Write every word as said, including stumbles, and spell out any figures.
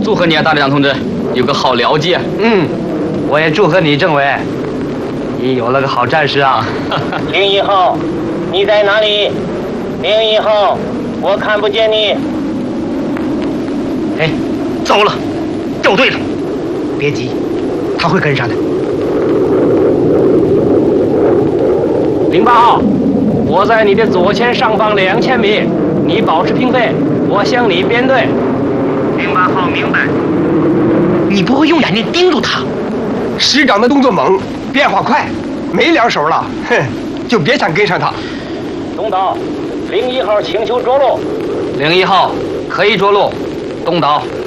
祝贺你啊，大队长同志，有个好僚机啊！ 嗯，我也祝贺你，政委，你有了个好战士啊！ 零一号，你在哪里？零一号，我看不见你。 哎，糟了，掉队了！别急，他会跟上的。零八号，我在你的左前上方两千米，你保持平飞，我向你编队。零八号，明白。 你不会用眼睛盯住他？ 师长的动作猛，变化快，没两手了，哼，就别想跟上他。 东岛，零一号请求着陆。 零一号可以着陆，东岛